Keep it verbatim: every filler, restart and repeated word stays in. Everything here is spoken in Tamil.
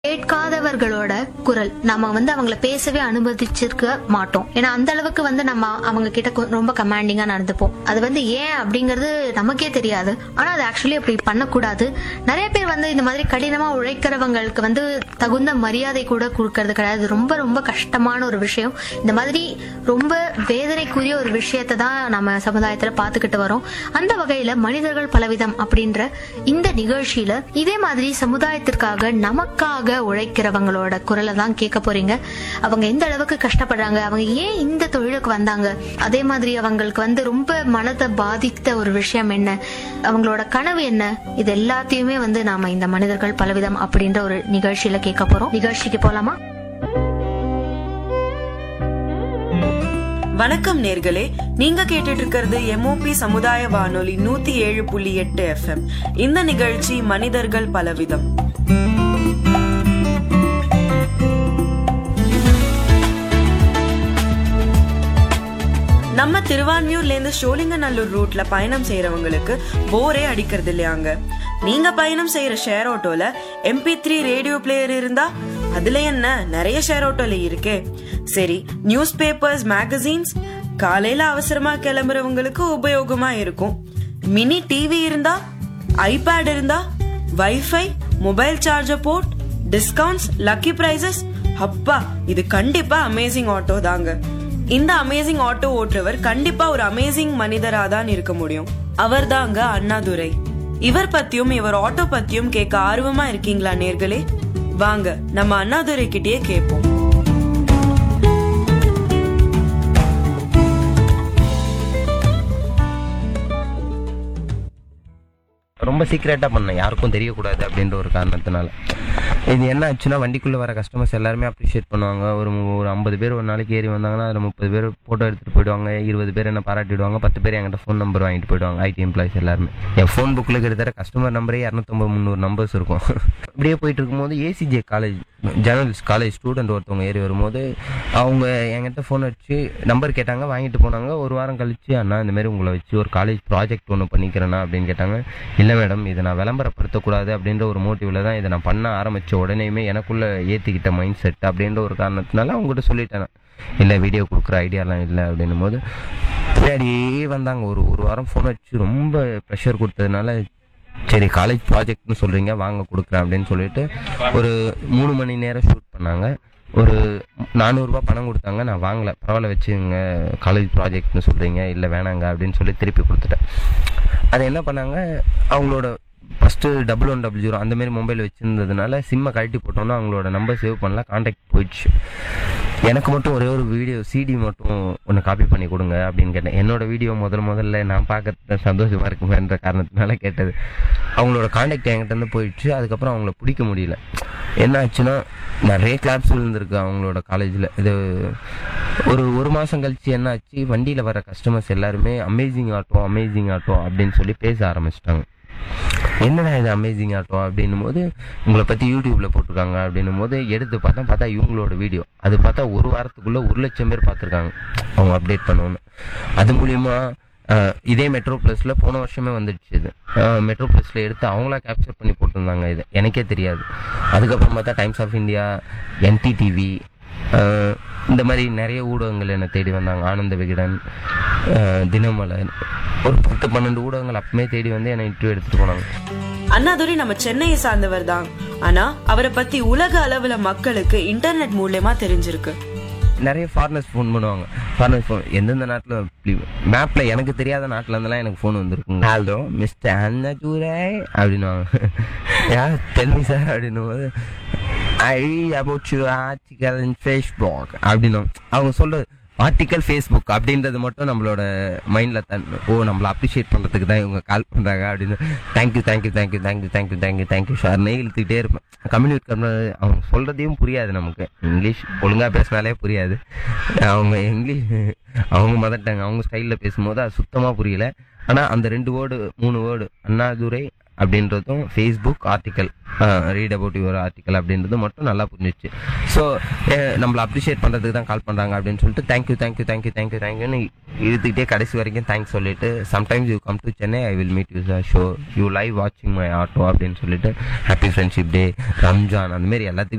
கேட்காதவர்களோட குரல் நம்ம வந்து அவங்கள பேசவே அனுமதிச்சிருக்க மாட்டோம். ஏன்னா அந்த அளவுக்கு வந்து நம்ம அவங்க கிட்ட ரொம்ப கமாண்டிங்கா நடந்துப்போம். அது வந்து ஏன் அப்படிங்கறது நமக்கே தெரியாது. ஆனா அது ஆக்சுவலி அப்படி பண்ணக்கூடாது. நிறைய பேர் வந்து இந்த மாதிரி கடினமா உழைக்கிறவங்களுக்கு வந்து தகுந்த மரியாதை கூட கொடுக்கறது கிடையாது. ரொம்ப ரொம்ப கஷ்டமான ஒரு விஷயம். இந்த மாதிரி ரொம்ப வேதனைக்குரிய ஒரு விஷயத்தை தான் நம்ம சமுதாயத்துல பாத்துக்கிட்டு வரோம். அந்த வகையில மனிதர்கள் பலவிதம் அப்படின்ற இந்த நிகழ்ச்சியில இதே மாதிரி சமுதாயத்திற்காக நமக்காக உழைக்கிறவங்களோட குரலை தான் கேட்க போறீங்க. அவங்க எந்த அளவுக்கு கஷ்டப்படுறாங்க, அவங்க ஏன் இந்த தொழிலுக்கு வந்தாங்க, அதே மாதிரி அவங்களுக்கு வந்து ரொம்ப மனதை பாதித்த ஒரு விஷயம் என்ன, அவங்களோட கனவு என்ன, இது எல்லாத்தையுமே வந்து நாம இந்த மனிதர்கள் பலவிதம் அப்படின்ற ஒரு நிகழ்ச்சியில கேட்க போறோம். நிகழ்ச்சிக்கு போலாமா? வணக்கம் நேர்களே, நீங்க கேட்டுட்டு இருக்கிறது எம்ஓபி சமுதாய வானொலி நூத்தி ஏழு புள்ளி எட்டு எஃப்எம். இந்த நிகழ்ச்சி மனிதர்கள் பலவிதம். நம்ம திருவான்மியூர்ல இருந்து சோழிங்கநல்லூர் ரூட்ல பயணம் செய்யறவங்களுக்கு போரே அடிக்கிறது இல்லையாங்க. நீங்க பயணம் செய்யற ஷேர் ஆட்டோல எம்பி த்ரீ ரேடியோ பிளேயர் இருந்தா அதுல என்ன நிறைய ஷேர் ஆட்டோல இருக்கே. சரி, நியூஸ் பேப்பர்ஸ், மேகசின்ஸ் காலையில அவசரமா கிளம்புறவங்களுக்கு உபயோகமா இருக்கும். மினி டிவி இருந்தா, ஐபேட் இருந்தா, wifi, mobile charger board, discounts, lucky prices, அப்பா இது கண்டிப்பா அமேசிங் ஆட்டோ தாங்க. இந்த அமேசிங் ஆட்டோ ஓட்டுறவர் கண்டிப்பா ஒரு அமேசிங் மனிதரா தான் இருக்க முடியும். அவர் தாங்க அண்ணாதுரை. இவர் பத்தியும் இவர் ஆட்டோ பத்தியும் கேட்க ஆர்வமா இருக்கீங்களா நேர்களே? வாங்க நம்ம அண்ணாதுரை கிட்டே கேட்போம். ரொம்ப சீக்கிரட்டாக பண்ணேன், யாருக்கும் தெரியக்கூடாது அப்படின்ற ஒரு காரணத்தினால. இது என்ன ஆச்சுன்னா, வண்டிக்குள்ளே வர கஸ்டமர்ஸ் எல்லாருமே அப்ரிஷியேட் பண்ணுவாங்க. ஒரு ஒரு ஐம்பது பேர் ஒரு நாளைக்கு ஏறி வந்தாங்கன்னா அதில் முப்பது பேர் ஃபோட்டோ எடுத்துகிட்டு போயிடுவாங்க, இருபது பேர் என்ன பாராட்டிடுவாங்க, பத்து பேர் என்கிட்ட ஃபோன் நம்பர் வாங்கிட்டு போயிடுவாங்க. ஐடி எம்ப்ளாயிஸ் எல்லாருமே என் ஃபோன் புக்கில் கிட்டத்தட்ட கஸ்டமர் நம்பரே இரநூத்தம்பது முந்நூறு நம்பர்ஸ் இருக்கும். அப்படியே போயிட்டு இருக்கும்போது ஏசிஜே காலேஜ் ஜேர்னலிஸ்ட் காலேஜ் ஸ்டூடெண்ட் ஒருத்தவங்க ஏறி வரும்போது அவங்க என்கிட்ட ஃபோன் வச்சு நம்பர் கேட்டாங்க, வாங்கிட்டு போனாங்க. ஒரு வாரம் கழிச்சு, அண்ணா இந்தமாரி உங்களை வச்சு ஒரு காலேஜ் ப்ராஜெக்ட் ஒன்று பண்ணிக்கிறேன்னா அப்படின்னு கேட்டாங்க. இல்லை மேடம், இதை நான் விளம்பரப்படுத்தக்கூடாது அப்படின்ற ஒரு மோட்டிவில் தான் இதை நான் பண்ண ஆரம்பித்த உடனேயுமே எனக்குள்ளே ஏற்றிக்கிட்ட மைண்ட் செட் அப்படின்ற ஒரு காரணத்தினால அவங்ககிட்ட சொல்லிட்டேன். இல்லை, வீடியோ கொடுக்குற ஐடியாலாம் இல்லை அப்படின்னும் போது பின்னாடியே வந்தாங்க. ஒரு ஒரு வாரம் ஃபோன் வச்சு ரொம்ப ப்ரெஷர் கொடுத்ததுனால, சரி காலேஜ் ப்ராஜெக்ட்னு சொல்கிறீங்க, வாங்க கொடுக்குறேன் அப்படின்னு சொல்லிட்டு ஒரு மூணு மணி நேரம் ஷூட் பண்ணாங்க. ஒரு நானூறுரூவா பணம் கொடுத்தாங்க. நான் வாங்கலை, பரவாயில்ல வச்சுங்க, காலேஜ் ப்ராஜெக்ட்னு சொல்கிறீங்க, இல்லை வேணாங்க அப்படின்னு சொல்லி திருப்பி கொடுத்துட்டேன். அதை என்ன பண்ணாங்க, அவங்களோட first double one double zero அந்தமாரி மொபைல் வச்சுருந்ததுனால சிம்மை கழட்டி போட்டோன்னா அவங்களோட நம்பர் சேவ் பண்ணலாம், கான்டாக்ட் போயிடுச்சு. எனக்கு மட்டும் ஒரே ஒரு வீடியோ சிடி மட்டும் ஒன்று காப்பி பண்ணி கொடுங்க அப்படின்னு கேட்டேன். என்னோடய வீடியோ முதல் முதல்ல நான் பார்க்க சந்தோஷமாக இருக்குமேன்ற காரணத்தினால கேட்டது. அவங்களோட கான்டாக்ட் என்கிட்ட போயிடுச்சு. அதுக்கப்புறம் அவங்கள பிடிக்க முடியல. என்ன ஆச்சுன்னா, நிறைய கிளாப்ஸ் விழுந்திருக்கு அவங்களோட காலேஜில். இது ஒரு ஒரு மாதம் கழிச்சு என்ன ஆச்சு, வண்டியில் வர கஸ்டமர்ஸ் எல்லாருமே அமேசிங் ஆட்டோ அமேசிங் ஆட்டோ அப்படின்னு சொல்லி பேச ஆரம்பிச்சிட்டாங்க. என்னடா இது அமேசிங் ஆட்டோ அப்படின்னும் போது, உங்களை பற்றி யூடியூப்பில் போட்டிருக்காங்க அப்படின்னும் போது எடுத்து பார்த்தா பார்த்தா இவங்களோட வீடியோ. அது பார்த்தா ஒரு வாரத்துக்குள்ளே ஒரு லட்சம் பேர் பார்த்துருக்காங்க அவங்க அப்டேட் பண்ணோன்னு. அது மூலிமா இதே மெட்ரோ ப்ளஸில் போன வருஷமே வந்துடுச்சு. இது மெட்ரோ ப்ளஸில் எடுத்து அவங்களா கேப்சர் பண்ணி போட்டிருந்தாங்க. இது எனக்கே தெரியாது. அதுக்கப்புறம் பார்த்தா times of India, NT TV, இந்த மாதிரி நிறைய ஊடகங்கள் என்னை தேடி வந்தாங்க. ஆனந்த விகடன், தினமலர், ஒரு பத்து பன்னெண்டு ஊடகங்கள் அப்பமே தேடி வந்து என்னை இன்டர்வியூ எடுத்துட்டு போனாங்க. அண்ணாதுரை நம்ம சென்னையை சார்ந்தவர் தான். ஆனா அவரை பத்தி உலக அளவுல மக்களுக்கு இன்டர்நெட் மூலமா தெரிஞ்சிருக்கு. நிறைய ஃபாரினர்ஸ் ஃபோன் பண்ணுவாங்க. ஃபாரினர்ஸ் ஃபோன் எந்தெந்த நாட்டில் மேப்பில் எனக்கு தெரியாத நாட்டில் இருந்தெல்லாம் எனக்கு ஃபோன் வந்துருக்குங்க. ஹலோ மிஸ்டர் அண்ணாதுரை அப்படின்னுவாங்க. யார் தெலுங்கு சார் அப்படின்னும் போது, ஐ about you article in Facebook அப்படின்னும். அவங்க சொல்கிறது ஆர்டிக்கல் ஃபேஸ்புக் அப்படின்றது மட்டும் நம்மளோட மைண்டில் தன் ஓ நம்மளை அப்ரிஷியேட் பண்ணுறதுக்கு தான் இவங்க கால் பண்ணுறாங்க அப்படின்னு. Thank you thank you thank you thank you thank you thank you thank you sir நெய் இழுத்துக்கிட்டே இருப்பேன். கம்யூனிகேட் பண்ண அவங்க சொல்கிறதையும் புரியாது நமக்கு. இங்கிலீஷ் ஒழுங்காக பேசினாலே புரியாது. அவங்க இங்கிலீஷ் அவங்க மதட்டாங்க அவங்க ஸ்டைலில் பேசும்போது அது சுத்தமாக புரியல. ஆனால் அந்த ரெண்டு வேர்டு மூணு வேர்டு அண்ணாதுரை அப்படின்றதும் Facebook article read about your article அப்படின்றது மட்டும் நல்லா புரிஞ்சிச்சு. ஸோ நம்மளை அப்ரிஷியேட் பண்ணுறதுக்கு தான் கால் பண்ணுறாங்க அப்படின்னு சொல்லிட்டு தேங்க்யூ தேங்க்யூ தேங்க்யூ தேங்க்யூ தேங்க்யூன்னு இழுத்துக்கிட்டே கடைசி வரைக்கும் தேங்க்ஸ் சொல்லிட்டு sometimes you come to Chennai I will meet you show you live வாட்சிங் மை ஆட்டோ அப்படின்னு சொல்லிட்டு ஹாப்பி ஃப்ரெண்ட்ஷிப் டே, ரம்ஜான், அந்த மாதிரி எல்லாத்தையும்